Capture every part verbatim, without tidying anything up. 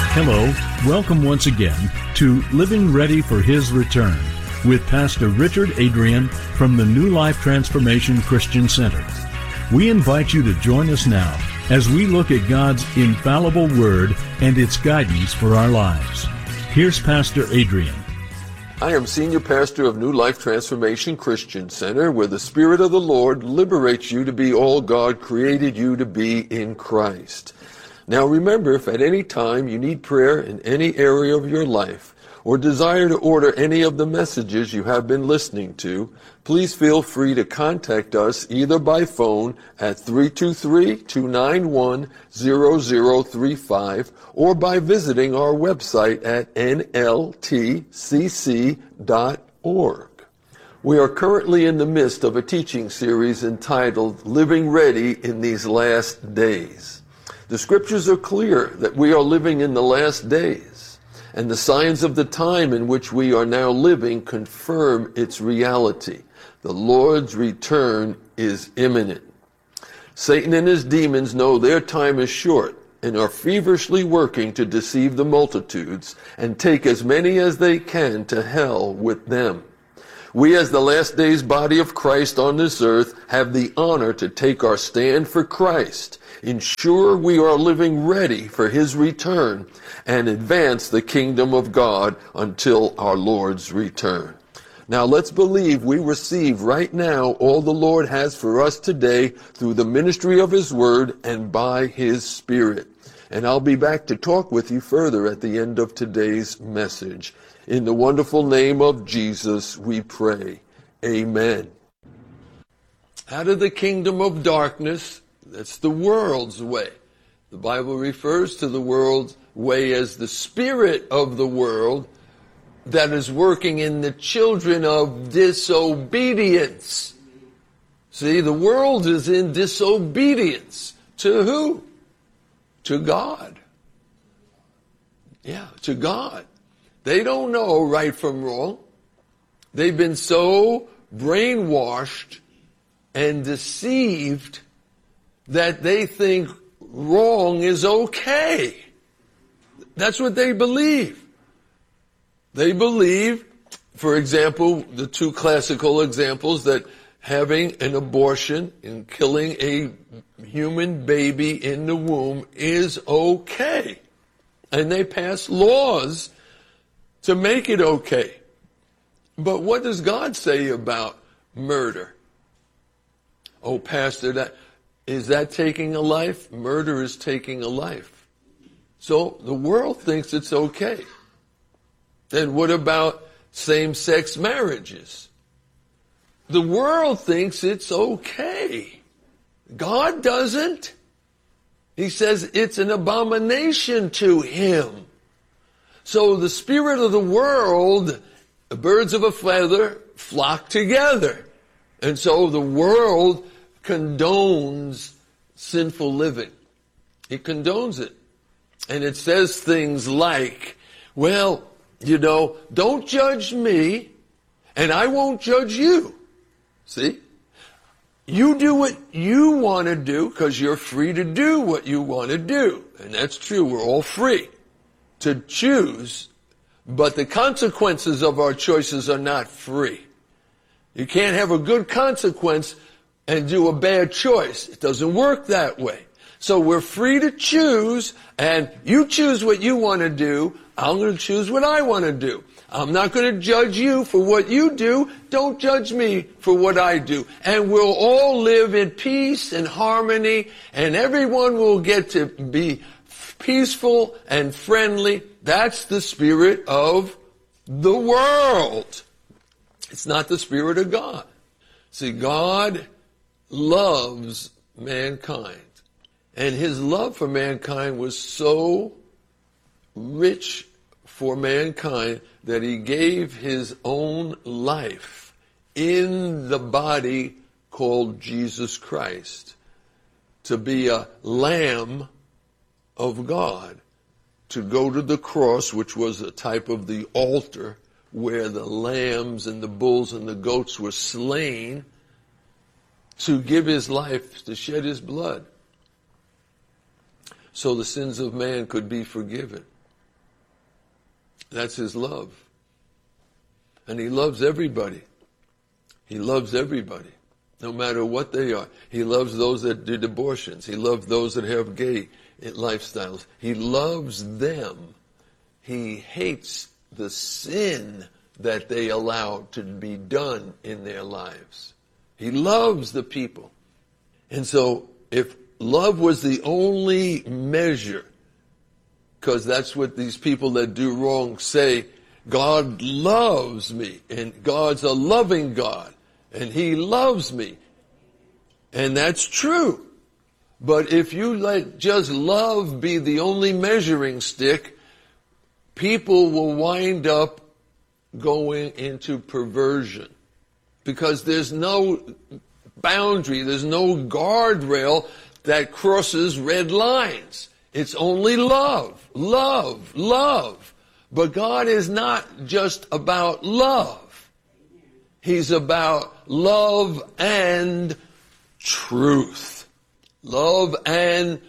Hello, welcome once again to Living Ready for His Return with Pastor Richard Adrian from the New Life Transformation Christian Center. We invite you to join us now as we look at God's infallible Word and its guidance for our lives. Here's Pastor Adrian. I am Senior Pastor of New Life Transformation Christian Center, where the Spirit of the Lord liberates you to be all God created you to be in Christ. Now remember, if at any time you need prayer in any area of your life, or desire to order any of the messages you have been listening to, please feel free to contact us either by phone at three two three, two nine one, zero zero three five or by visiting our website at N L T C C dot org. We are currently in the midst of a teaching series entitled Living Ready in These Last Days. The scriptures are clear that we are living in the last days, and the signs of the time in which we are now living confirm its reality. The Lord's return is imminent. Satan and his demons know their time is short and are feverishly working to deceive the multitudes and take as many as they can to hell with them. We, as the last days body of Christ on this earth, have the honor to take our stand for Christ, ensure we are living ready for His return, and advance the kingdom of God until our Lord's return. Now let's believe we receive right now all the Lord has for us today through the ministry of His Word and by His Spirit. And I'll be back to talk with you further at the end of today's message. In the wonderful name of Jesus, we pray. Amen. Out of the kingdom of darkness, that's the world's way. The Bible refers to the world's way as the spirit of the world that is working in the children of disobedience. See, the world is in disobedience. To who? To God. Yeah, to God. They don't know right from wrong. They've been so brainwashed and deceived that they think wrong is okay. That's what they believe. They believe, for example, the two classical examples, that having an abortion and killing a human baby in the womb is okay. And they pass laws to make it okay. But what does God say about murder? Oh, Pastor, that is that taking a life? Murder is taking a life. So the world thinks it's okay. Then what about same-sex marriages? The world thinks it's okay. God doesn't. He says it's an abomination to Him. So the spirit of the world, the birds of a feather, flock together. And so the world condones sinful living. It condones it. And it says things like, well, you know, don't judge me, and I won't judge you. See? You do what you want to do because you're free to do what you want to do. And that's true. We're all free to choose, but the consequences of our choices are not free. You can't have a good consequence and do a bad choice. It doesn't work that way. So we're free to choose, and you choose what you want to do. I'm going to choose what I want to do. I'm not going to judge you for what you do. Don't judge me for what I do. And we'll all live in peace and harmony, and everyone will get to be peaceful and friendly. That's the spirit of the world. It's not the spirit of God. See, God loves mankind. And His love for mankind was so rich for mankind that He gave His own life in the body called Jesus Christ to be a lamb of God, to go to the cross, which was a type of the altar where the lambs and the bulls and the goats were slain, to give His life, to shed His blood, so the sins of man could be forgiven. That's his love. And he loves everybody. He loves everybody, no matter what they are. He loves those that did abortions. He loves those that have gay lifestyles. He loves them. He hates the sin that they allow to be done in their lives. He loves the people. And so if love was the only measure, because that's what these people that do wrong say, God loves me, and God's a loving God, and he loves me. And that's true. But if you let just love be the only measuring stick, people will wind up going into perversion. Because there's no boundary, there's no guardrail that crosses red lines. It's only love, love, love. But God is not just about love. He's about love and truth. Love and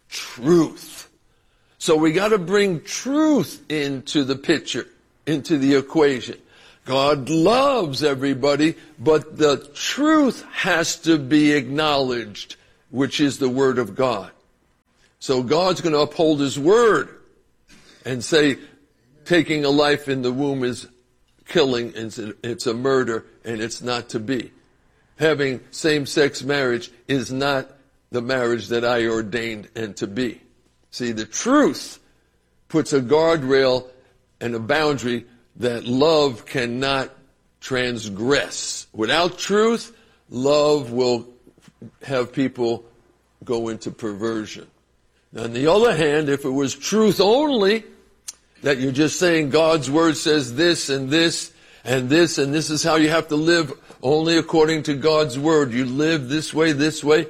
truth. So we got to bring truth into the picture, into the equation. God loves everybody, but the truth has to be acknowledged, which is the Word of God. So God's going to uphold His Word and say, taking a life in the womb is killing, it's a murder, and it's not to be. Having same-sex marriage is not the marriage that I ordained and to be. See, the truth puts a guardrail and a boundary that love cannot transgress. Without truth, love will have people go into perversion. On the other hand, if it was truth only, that you're just saying God's word says this and this and this and this is how you have to live only according to God's word. You live this way, this way.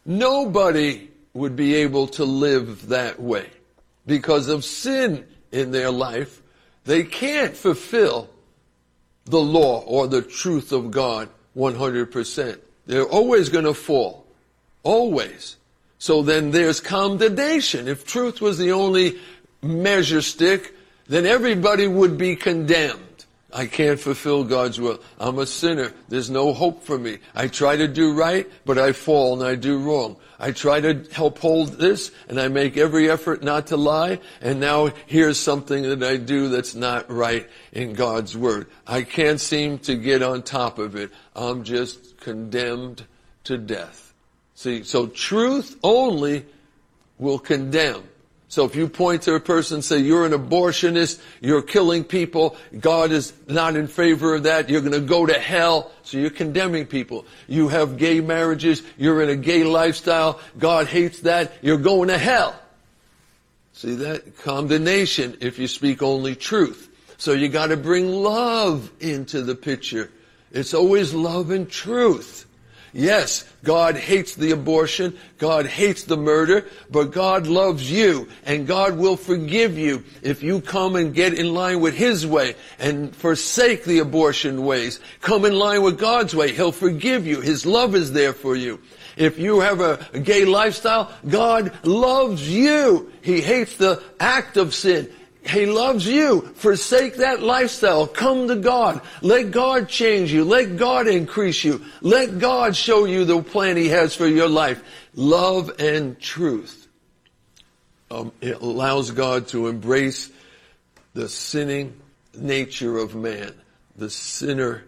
Nobody would be able to live that way because of sin in their life. They can't fulfill the law or the truth of God one hundred percent. They're always going to fall. Always. So then there's condemnation. If truth was the only measure stick, then everybody would be condemned. I can't fulfill God's will. I'm a sinner. There's no hope for me. I try to do right, but I fall and I do wrong. I try to help hold this, and I make every effort not to lie, and now here's something that I do that's not right in God's word. I can't seem to get on top of it. I'm just condemned to death. See, so truth only will condemn. So if you point to a person and say, you're an abortionist, you're killing people, God is not in favor of that, you're going to go to hell, so you're condemning people. You have gay marriages, you're in a gay lifestyle, God hates that, you're going to hell. See that? Condemnation if you speak only truth. So you got to bring love into the picture. It's always love and truth. Yes, God hates the abortion, God hates the murder, but God loves you, and God will forgive you if you come and get in line with His way and forsake the abortion ways. Come in line with God's way. He'll forgive you. His love is there for you. If you have a gay lifestyle, God loves you. He hates the act of sin. He loves you. Forsake that lifestyle. Come to God. Let God change you. Let God increase you. Let God show you the plan He has for your life. Love and truth. Um, it allows God to embrace the sinning nature of man. The sinner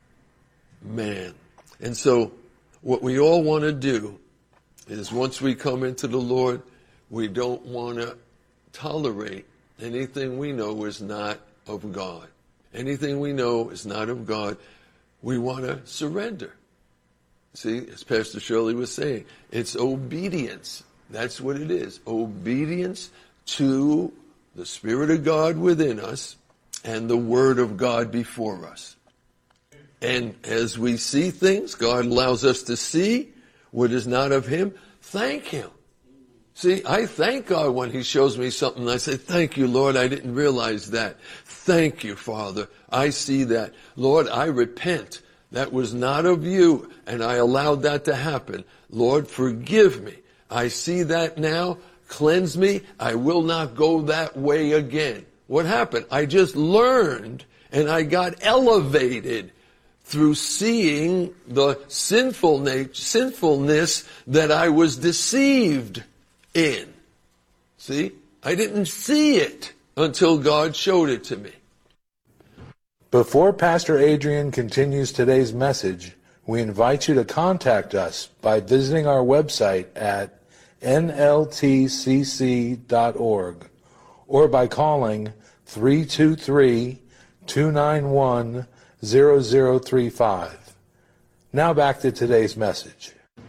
man. And so what we all want to do is once we come into the Lord, we don't want to tolerate anything we know is not of God. Anything we know is not of God, we want to surrender. See, as Pastor Shirley was saying, it's obedience. That's what it is. Obedience to the Spirit of God within us and the Word of God before us. And as we see things, God allows us to see what is not of Him. Thank Him. See, I thank God when He shows me something. I say, thank you, Lord, I didn't realize that. Thank you, Father. I see that. Lord, I repent. That was not of you, and I allowed that to happen. Lord, forgive me. I see that now. Cleanse me. I will not go that way again. What happened? I just learned and I got elevated through seeing the sinful nature, sinfulness that I was deceived in. See? I didn't see it until God showed it to me. Before Pastor Adrian continues today's message, we invite you to contact us by visiting our website at N L T C C dot org or by calling three two three, two nine one, zero zero three five. Now back to today's message.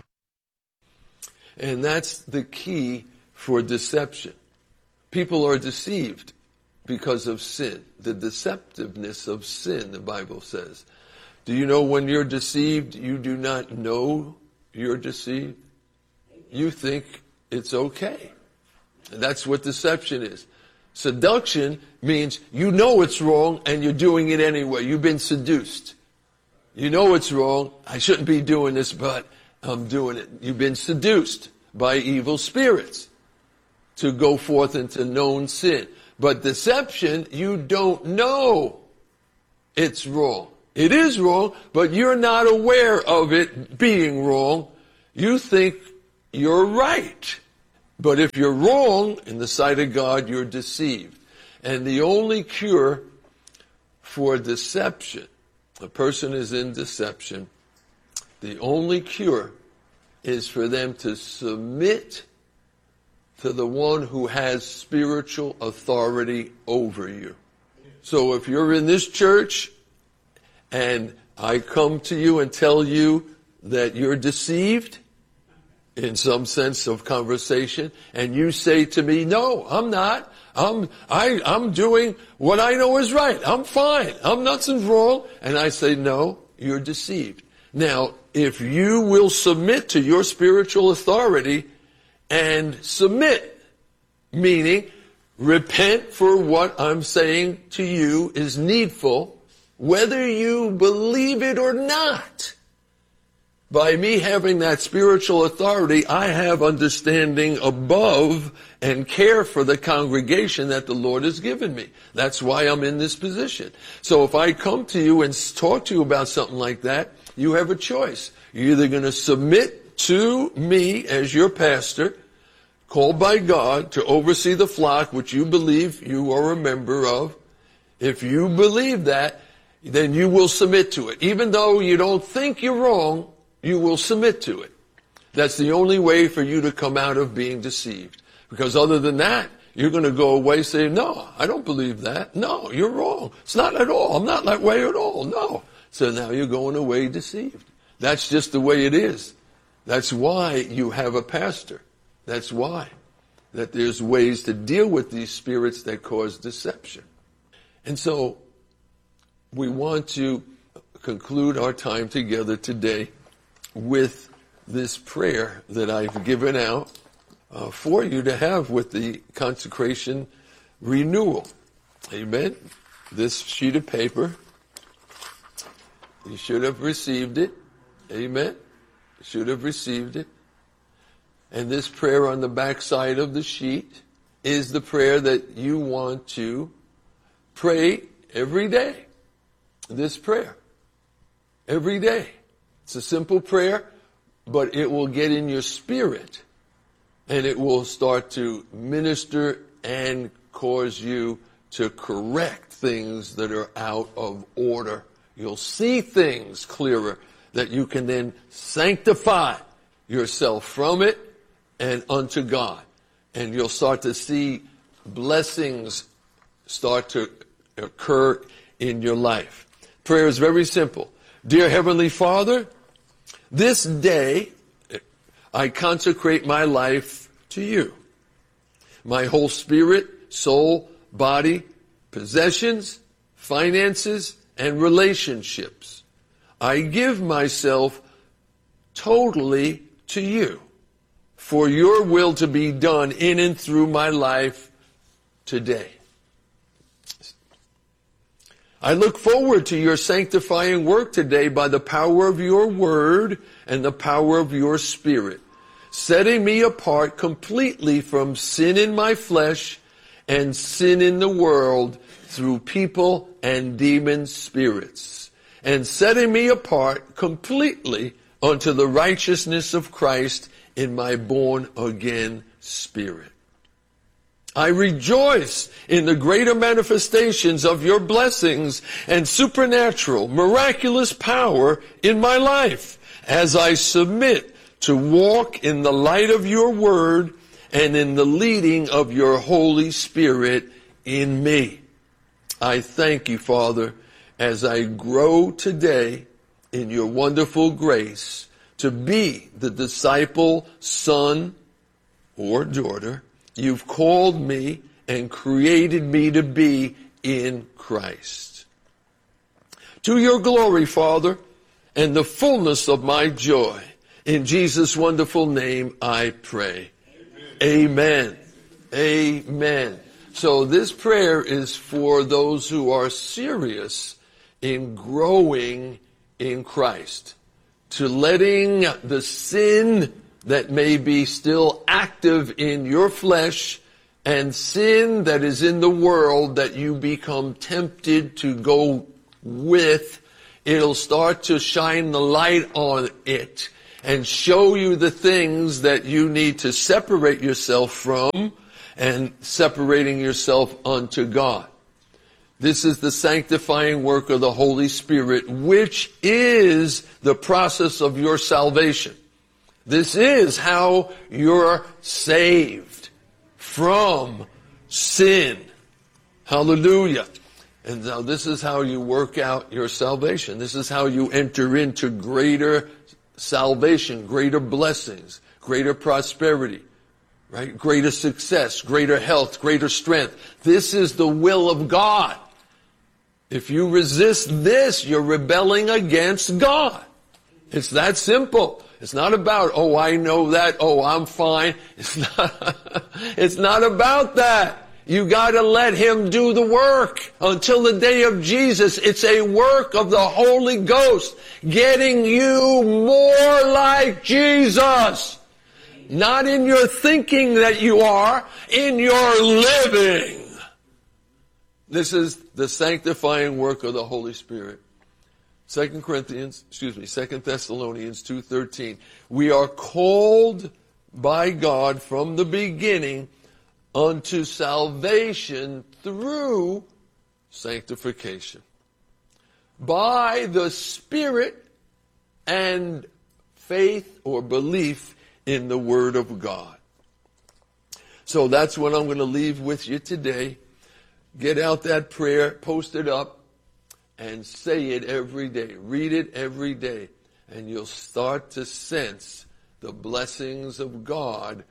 And that's the key for deception. People are deceived because of sin. The deceptiveness of sin, the Bible says. Do you know when you're deceived, you do not know you're deceived? You think it's okay. And that's what deception is. Seduction means you know it's wrong and you're doing it anyway. You've been seduced. You know it's wrong. I shouldn't be doing this, but I'm doing it. You've been seduced by evil spirits to go forth into known sin. But deception, you don't know it's wrong. It is wrong, but you're not aware of it being wrong. You think you're right. But if you're wrong in the sight of God, you're deceived. And the only cure for deception, a person is in deception, the only cure is for them to submit to the one who has spiritual authority over you. So if you're in this church and I come to you and tell you that you're deceived in some sense of conversation, and you say to me, no, I'm not. I'm, I, I'm doing what I know is right. I'm fine. I'm nothing wrong. And I say, no, you're deceived. Now, if you will submit to your spiritual authority and submit, meaning repent for what I'm saying to you is needful, whether you believe it or not. By me having that spiritual authority, I have understanding above and care for the congregation that the Lord has given me. That's why I'm in this position. So if I come to you and talk to you about something like that, you have a choice. You're either going to submit to me as your pastor, called by God to oversee the flock, which you believe you are a member of. If you believe that, then you will submit to it. Even though you don't think you're wrong, you will submit to it. That's the only way for you to come out of being deceived. Because other than that, you're going to go away saying, no, I don't believe that. No, you're wrong. It's not at all. I'm not that way at all. No. So now you're going away deceived. That's just the way it is. That's why you have a pastor. That's why. That there's ways to deal with these spirits that cause deception. And so we want to conclude our time together today with this prayer that I've given out uh, for you to have with the consecration renewal. Amen. This sheet of paper, you should have received it. Amen. Should have received it. And this prayer on the back side of the sheet is the prayer that you want to pray every day. This prayer. Every day. It's a simple prayer, but it will get in your spirit and it will start to minister and cause you to correct things that are out of order. You'll see things clearer that you can then sanctify yourself from it and unto God. And you'll start to see blessings start to occur in your life. Prayer is very simple. Dear Heavenly Father, this day I consecrate my life to you. My whole spirit, soul, body, possessions, finances, and relationships. I give myself totally to you for your will to be done in and through my life today. I look forward to your sanctifying work today by the power of your word and the power of your spirit, setting me apart completely from sin in my flesh and sin in the world through people and demon spirits, and setting me apart completely unto the righteousness of Christ in my born-again spirit. I rejoice in the greater manifestations of your blessings and supernatural, miraculous power in my life as I submit to walk in the light of your word and in the leading of your Holy Spirit in me. I thank you, Father, as I grow today in your wonderful grace to be the disciple, son, or daughter you've called me and created me to be in Christ. To your glory, Father, and the fullness of my joy. In Jesus' wonderful name I pray. Amen. Amen. Amen. So this prayer is for those who are serious in growing in Christ, to letting the sin that may be still active in your flesh and sin that is in the world that you become tempted to go with, it'll start to shine the light on it and show you the things that you need to separate yourself from and separating yourself unto God. This is the sanctifying work of the Holy Spirit, which is the process of your salvation. This is how you're saved from sin. Hallelujah. And now this is how you work out your salvation. This is how you enter into greater salvation, greater blessings, greater prosperity, right? Greater success, greater health, greater strength. This is the will of God. If you resist this, you're rebelling against God. It's that simple. It's not about, oh, I know that, oh, I'm fine. It's not, it's not about that. You gotta let Him do the work until the day of Jesus. It's a work of the Holy Ghost, getting you more like Jesus. Not in your thinking that you are, in your living. This is the sanctifying work of the Holy Spirit. Second Corinthians, excuse me, Second Thessalonians two thirteen. We are called by God from the beginning unto salvation through sanctification, by the Spirit and faith or belief in the Word of God. So that's what I'm going to leave with you today. Get out that prayer, post it up, and say it every day. Read it every day. And you'll start to sense the blessings of God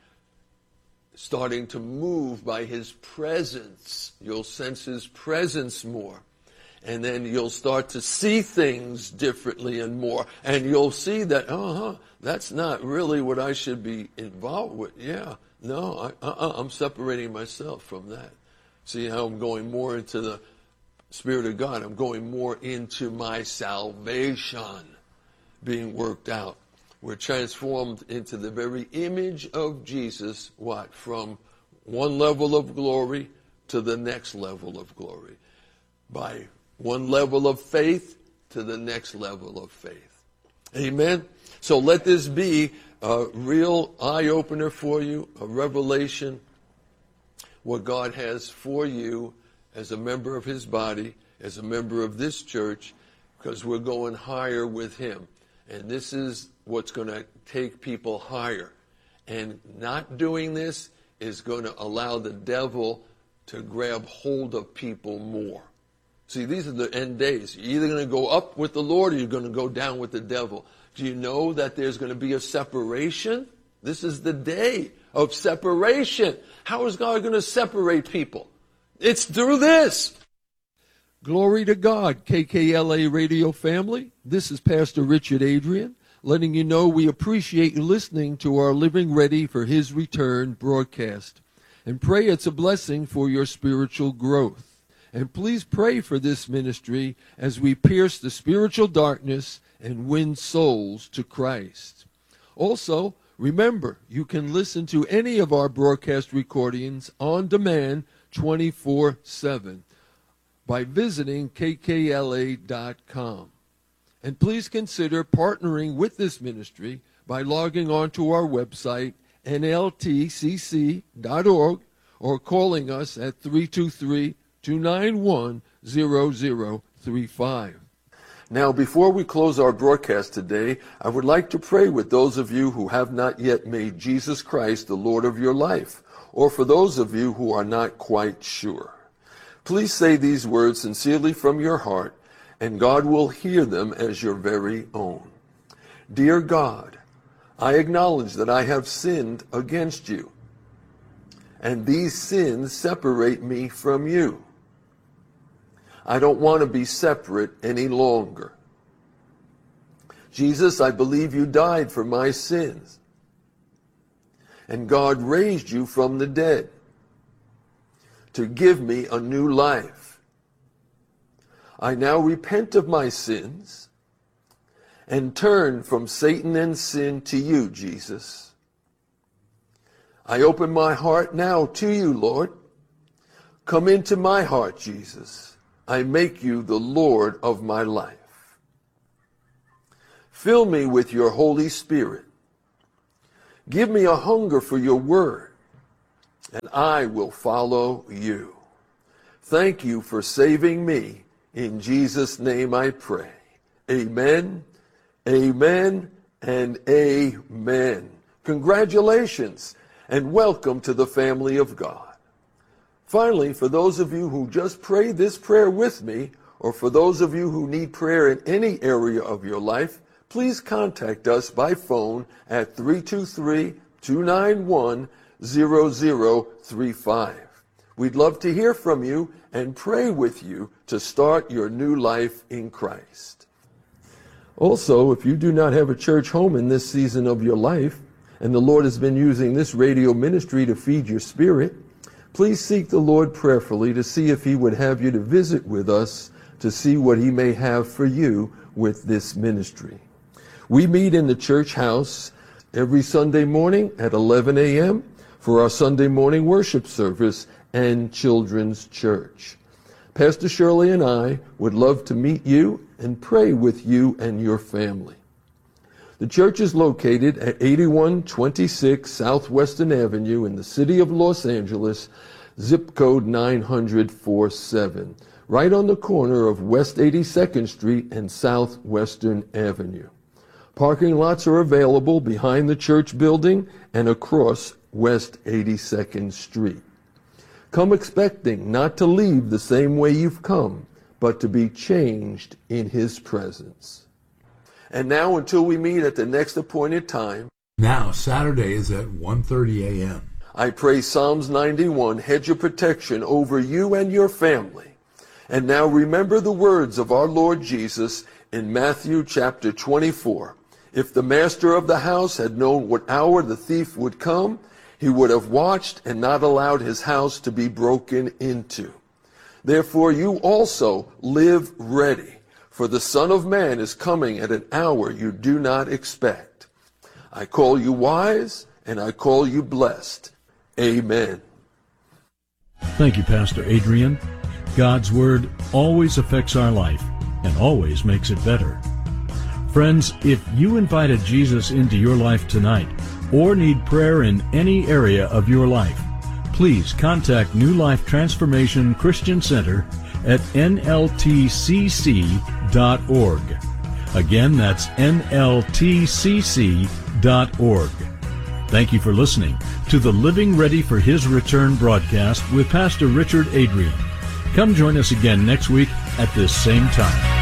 starting to move by His presence. You'll sense His presence more. And then you'll start to see things differently and more. And you'll see that, uh-huh, that's not really what I should be involved with. Yeah, no, I, uh-uh, I'm separating myself from that. See how I'm going more into the Spirit of God. I'm going more into my salvation being worked out. We're transformed into the very image of Jesus, what? From one level of glory to the next level of glory. By one level of faith to the next level of faith. Amen? So let this be a real eye-opener for you, a revelation, what God has for you as a member of His body, as a member of this church, because we're going higher with Him. And this is what's going to take people higher. And not doing this is going to allow the devil to grab hold of people more. See, these are the end days. You're either going to go up with the Lord or you're going to go down with the devil. Do you know that there's going to be a separation? This is the day of separation. How is God going to separate people? It's through this. Glory to God, K K L A radio family. This is Pastor Richard Adrian, letting you know we appreciate you listening to our Living Ready for His Return broadcast. And pray it's a blessing for your spiritual growth. And please pray for this ministry as we pierce the spiritual darkness and win souls to Christ. Also, remember, you can listen to any of our broadcast recordings on demand twenty-four seven by visiting k k l a dot com. And please consider partnering with this ministry by logging on to our website, N L T C C dot org, or calling us at three two three, two nine one, zero zero three five. Now, before we close our broadcast today, I would like to pray with those of you who have not yet made Jesus Christ the Lord of your life, or for those of you who are not quite sure. Please say these words sincerely from your heart, and God will hear them as your very own. Dear God, I acknowledge that I have sinned against you, and these sins separate me from you. I don't want to be separate any longer. Jesus, I believe you died for my sins, and God raised you from the dead to give me a new life. I now repent of my sins and turn from Satan and sin to you, Jesus. I open my heart now to you, Lord. Come into my heart, Jesus. I make you the Lord of my life. Fill me with your Holy Spirit. Give me a hunger for your word, and I will follow you. Thank you for saving me. In Jesus' name I pray. Amen, amen, and amen. Congratulations, and welcome to the family of God. Finally, for those of you who just prayed this prayer with me, or for those of you who need prayer in any area of your life, please contact us by phone at three two three, two nine one, zero zero three five. We'd love to hear from you and pray with you to start your new life in Christ. Also, if you do not have a church home in this season of your life, and the Lord has been using this radio ministry to feed your spirit, please seek the Lord prayerfully to see if he would have you to visit with us to see what he may have for you with this ministry. We meet in the church house every Sunday morning at eleven a.m. for our Sunday morning worship service and children's church. Pastor Shirley and I would love to meet you and pray with you and your family. The church is located at eighty-one twenty-six Southwestern Avenue in the city of Los Angeles, zip code nine hundred forty-seven, right on the corner of West eighty-second Street and Southwestern Avenue. Parking lots are available behind the church building and across West eighty-second Street. Come expecting not to leave the same way you've come, but to be changed in his presence. And now, until we meet at the next appointed time, now Saturdays at one thirty a.m. I pray Psalms ninety-one, hedge of protection over you and your family. And now remember the words of our Lord Jesus in Matthew chapter twenty-four. If the master of the house had known what hour the thief would come, he would have watched and not allowed his house to be broken into. Therefore you also live ready, for the Son of Man is coming at an hour you do not expect. I call you wise, and I call you blessed. Amen. Thank you, Pastor Adrian. God's Word always affects our life and always makes it better. Friends, if you invited Jesus into your life tonight or need prayer in any area of your life, please contact New Life Transformation Christian Center at N L T C C dot org. Again, that's N L T C C dot org. Thank you for listening to the Living Ready for His Return broadcast with Pastor Richard Adrian. Come join us again next week at this same time.